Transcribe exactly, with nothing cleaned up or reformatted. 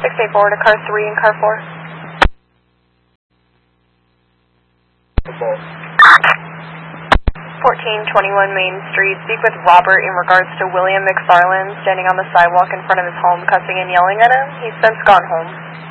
six eight four to car three and car four. fourteen twenty-one Main Street. Speak with Robert in regards to William McFarland standing on the sidewalk in front of his home, cussing and yelling at him. He's since gone home.